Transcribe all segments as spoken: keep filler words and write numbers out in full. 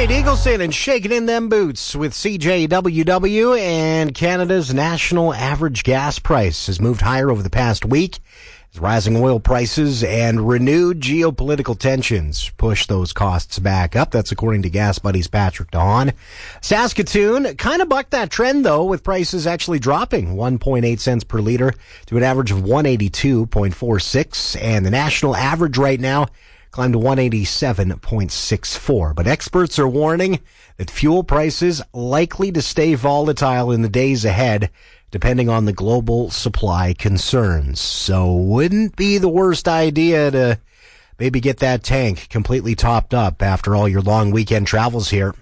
Nate Eagleson and Shaking in Them Boots with C J W W, and Canada's national average gas price has moved higher over the past week as rising oil prices and renewed geopolitical tensions push those costs back up. That's according to Gas Buddy's Patrick DeHaan. Saskatoon kind of bucked that trend, though, with prices actually dropping one point eight cents per liter to an average of one eighty-two point four six, and the national average right now climbed to one eighty-seven point six four. But experts are warning that fuel prices likely to stay volatile in the days ahead, depending on the global supply concerns. So wouldn't be the worst idea to maybe get that tank completely topped up after all your long weekend travels here.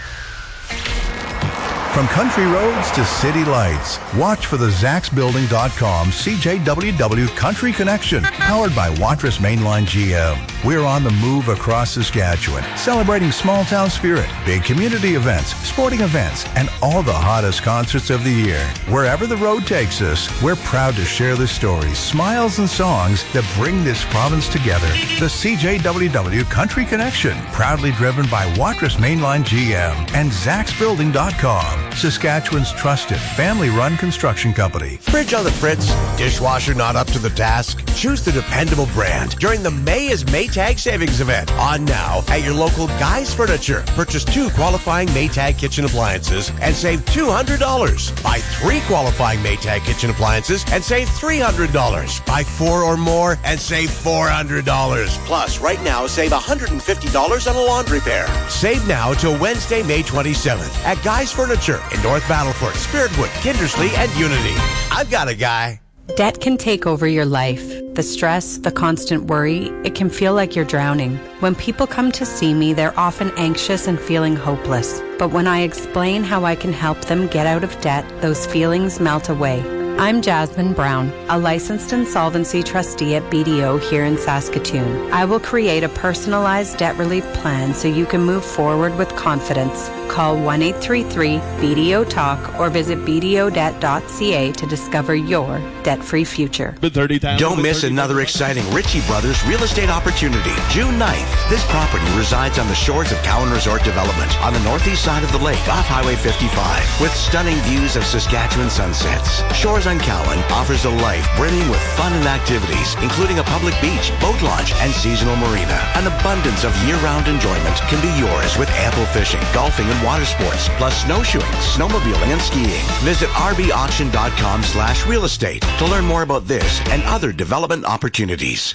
From country roads to city lights, watch for the Zax Building dot com C J W W Country Connection, powered by Watrous Mainline G M. We're on the move across Saskatchewan, celebrating small-town spirit, big community events, sporting events, and all the hottest concerts of the year. Wherever the road takes us, we're proud to share the stories, smiles, and songs that bring this province together. The C J W W Country Connection, proudly driven by Watrous Mainline G M and Zax Building dot com. Saskatchewan's trusted family-run construction company. Fridge on the fritz? Dishwasher not up to the task? Choose the dependable brand during the May is Maytag Savings Event. On now at your local Guy's Furniture. Purchase two qualifying Maytag kitchen appliances and save two hundred dollars. Buy three qualifying Maytag kitchen appliances and save three hundred dollars. Buy four or more and save four hundred dollars. Plus, right now, save one hundred fifty dollars on a laundry pair. Save now till Wednesday, May twenty-seventh at Guy's Furniture in North Battleford, Spiritwood, Kindersley, and Unity. I've got a guy. Debt can take over your life. The stress, the constant worry, it can feel like you're drowning. When people come to see me, they're often anxious and feeling hopeless. But when I explain how I can help them get out of debt, those feelings melt away. I'm Jasmine Brown, a licensed insolvency trustee at B D O here in Saskatoon. I will create a personalized debt relief plan so you can move forward with confidence. Call one eight three three B D O talk or visit b d o debt dot c a to discover your debt-free future. Don't miss another exciting Ritchie Brothers real estate opportunity. June ninth, this property resides on the shores of Cowan Resort Development on the northeast side of the lake off Highway fifty-five with stunning views of Saskatchewan sunsets. Shores on Cowan offers a life brimming with fun and activities, including a public beach, boat launch, and seasonal marina. An abundance of year-round enjoyment can be yours with ample fishing, golfing, and water sports, plus snowshoeing, snowmobiling, and skiing. Visit r b auction dot com slash real estate to learn more about this and other development opportunities.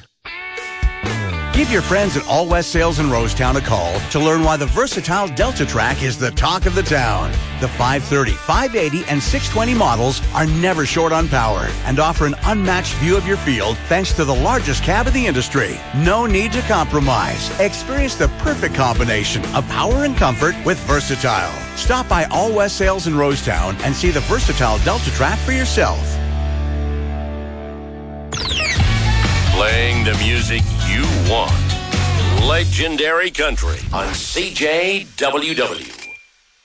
Give your friends at All West Sales in Rosetown a call to learn why the versatile Delta Track is the talk of the town. The five thirty, five eighty, and six twenty models are never short on power and offer an unmatched view of your field thanks to the largest cab in the industry. No need to compromise. Experience the perfect combination of power and comfort with Versatile. Stop by All West Sales in Rosetown and see the versatile Delta Track for yourself. Playing the music you want. Legendary Country on C J W W.